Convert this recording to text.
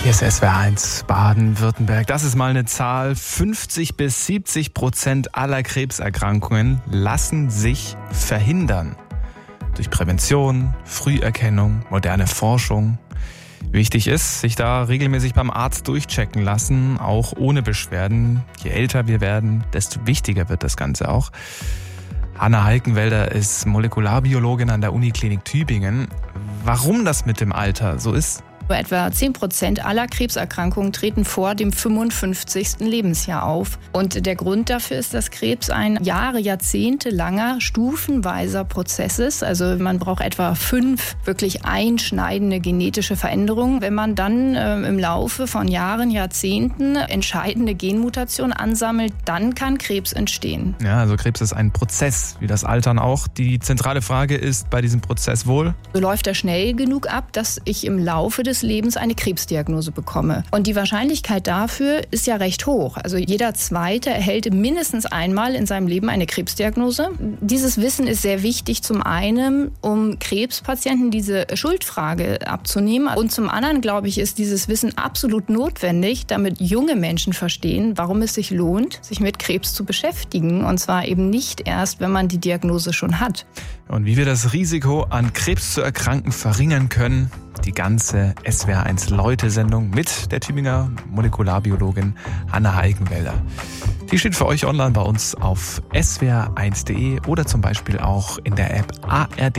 Hier ist SWR1 Baden-Württemberg. Das ist mal eine Zahl. 50-70% aller Krebserkrankungen lassen sich verhindern. Durch Prävention, Früherkennung, moderne Forschung. Wichtig ist, sich da regelmäßig beim Arzt durchchecken lassen, auch ohne Beschwerden. Je älter wir werden, desto wichtiger wird das Ganze auch. Hanna Halkenwälder ist Molekularbiologin an der Uniklinik Tübingen. Warum das mit dem Alter so ist? Etwa 10% aller Krebserkrankungen treten vor dem 55. Lebensjahr auf. Und der Grund dafür ist, dass Krebs ein jahrzehntelanger, stufenweiser Prozess ist. Also man braucht etwa 5 wirklich einschneidende genetische Veränderungen. Wenn man dann im Laufe von Jahren, Jahrzehnten entscheidende Genmutationen ansammelt, dann kann Krebs entstehen. Ja, also Krebs ist ein Prozess, wie das Altern auch. Die zentrale Frage ist bei diesem Prozess wohl: So läuft er schnell genug ab, dass ich im Laufe des Lebens eine Krebsdiagnose bekomme. Und die Wahrscheinlichkeit dafür ist ja recht hoch. Also jeder Zweite erhält mindestens einmal in seinem Leben eine Krebsdiagnose. Dieses Wissen ist sehr wichtig, zum einen, um Krebspatienten diese Schuldfrage abzunehmen. Und zum anderen, glaube ich, ist dieses Wissen absolut notwendig, damit junge Menschen verstehen, warum es sich lohnt, sich mit Krebs zu beschäftigen. Und zwar eben nicht erst, wenn man die Diagnose schon hat. Und wie wir das Risiko, an Krebs zu erkranken, verringern können, die ganze SWR1-Leute-Sendung mit der Tübinger Molekularbiologin Hanna Halkenwälder. Die steht für euch online bei uns auf swr1.de oder zum Beispiel auch in der App ARD.